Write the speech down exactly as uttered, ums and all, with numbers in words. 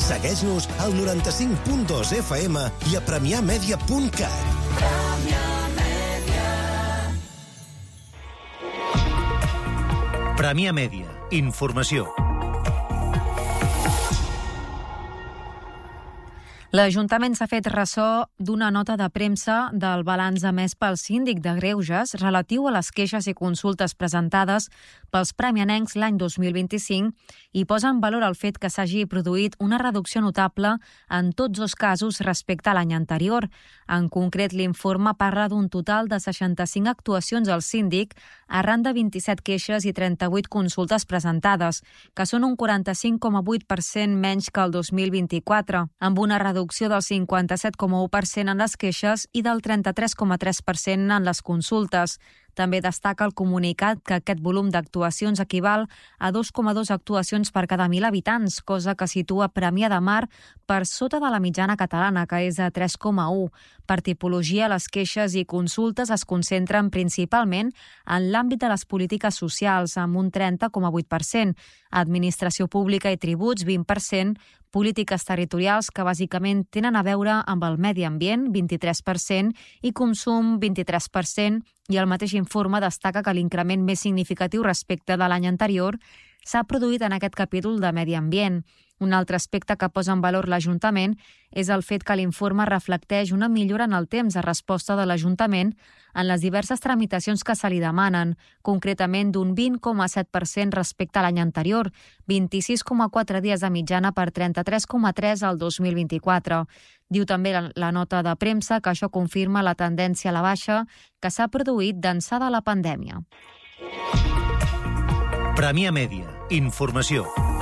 Segueix-nos al noranta-cinc punt dos F M i a premià media punt cat. Premià Mèdia. Informació. L'Ajuntament s'ha fet ressò d'una nota de premsa del balanç emès pel síndic de Greuges relatiu a les queixes i consultes presentades pels premianencs l'any dos mil vint-i-cinc i posa en valor el fet que s'hagi produït una reducció notable en tots dos casos respecte a l'any anterior. En concret, l'informe parla d'un total de seixanta-cinc actuacions al síndic arran de vint-i-set queixes i trenta-vuit consultes presentades, que són un quaranta-cinc coma vuit per cent menys que el dos mil vint-i-quatre, amb una reducció del cinquanta-set coma u per cent en les queixes i del trenta-tres coma tres per cent en les consultes. També destaca el comunicat que aquest volum d'actuacions equival a dos coma dos actuacions per cada mil habitants, cosa que situa Premià de Mar per sota de la mitjana catalana, que és de tres coma u. Per tipologia, les queixes i consultes es concentren principalment en l'àmbit de les polítiques socials, amb un trenta coma vuit per cent, administració pública i tributs, vint per cent, polítiques territorials que bàsicament tenen a veure amb el medi ambient, vint-i-tres per cent, i consum, vint-i-tres per cent, i el mateix informe destaca que l'increment més significatiu respecte de l'any anterior s'ha produït en aquest capítol de medi ambient. Un altre aspecte que posa en valor l'Ajuntament és el fet que l'informe reflecteix una millora en el temps de resposta de l'Ajuntament en les diverses tramitacions que se li demanen, concretament d'un vint coma set per cent respecte a l'any anterior, vint-i-sis coma quatre dies de mitjana per trenta-tres coma tres al dos mil vint-i-quatre. Diu també la, la nota de premsa que això confirma la tendència a la baixa que s'ha produït d'ençà de la pandèmia. Premià Mèdia. Informació.